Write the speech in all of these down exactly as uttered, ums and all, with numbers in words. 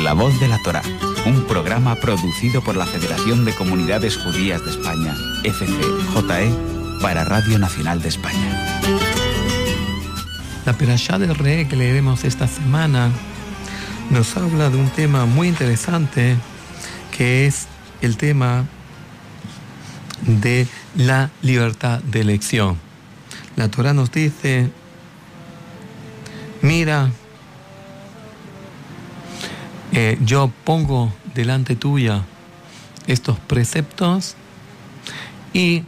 La Voz de la Torá, un programa producido por la Federación de Comunidades Judías de España, F C J E, para Radio Nacional de España. La Perashá del Re que leeremos esta semana nos habla de un tema muy interesante, que es el tema de la libertad de elección. La Torá nos dice: mira, eh, yo pongo delante tuya estos preceptos y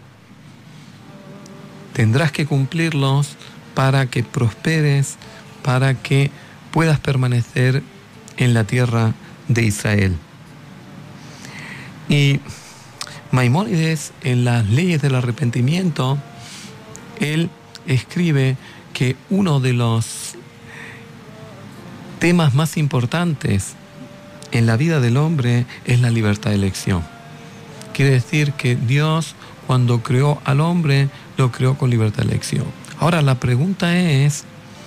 tendrás que cumplirlos para que prosperes, para que puedas permanecer en la tierra de Israel. Y Maimónides, en las leyes del arrepentimiento, él escribe que uno de los temas más importantes en la vida del hombre es la libertad de elección. Quiere decir que Dios, cuando creó al hombre, lo creó con libertad de elección. Ahora la pregunta es: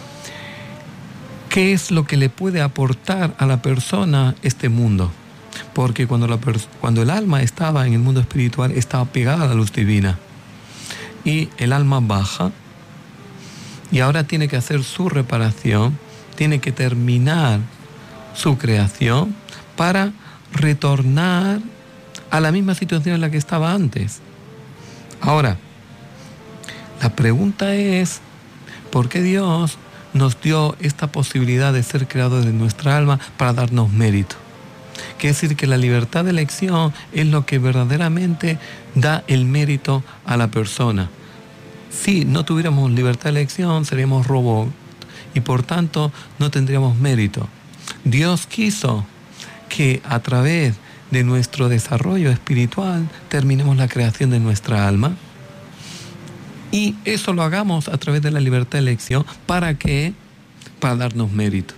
¿qué es lo que le puede aportar a la persona este mundo? Porque cuando, la pers- cuando el alma estaba en el mundo espiritual, estaba pegada a la luz divina. Y el alma baja, y ahora tiene que hacer su reparación, tiene que terminar su creación para retornar a la misma situación en la que estaba antes. Ahora, la pregunta es: ¿por qué Dios nos dio esta posibilidad de ser creadores de nuestra alma para darnos mérito? Quiere decir que la libertad de elección es lo que verdaderamente da el mérito a la persona. Si no tuviéramos libertad de elección, seríamos robots y por tanto no tendríamos mérito. Dios quiso que a través de nuestro desarrollo espiritual terminemos la creación de nuestra alma, y eso lo hagamos a través de la libertad de elección. ¿Para qué? Para darnos mérito.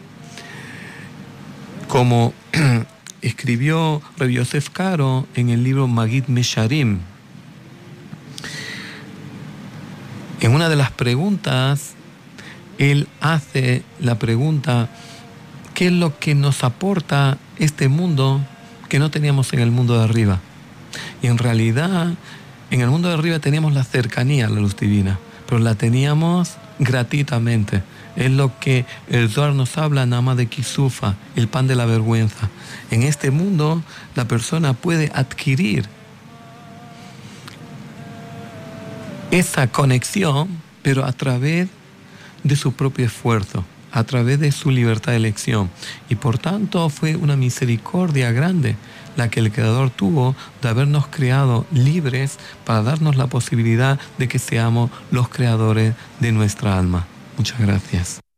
Como escribió Rabbi Yosef Karo en el libro Magid Mesharim, en una de las preguntas, él hace la pregunta: ¿qué es lo que nos aporta este mundo que no teníamos en el mundo de arriba? Y en realidad, en el mundo de arriba teníamos la cercanía a la luz divina, pero la teníamos gratuitamente. Es lo que el Zohar nos habla, Nama de Kisufa, el pan de la vergüenza. En este mundo, la persona puede adquirir esa conexión, pero a través de su propio esfuerzo, a través de su libertad de elección. Y por tanto fue una misericordia grande la que el Creador tuvo de habernos creado libres para darnos la posibilidad de que seamos los creadores de nuestra alma. Muchas gracias.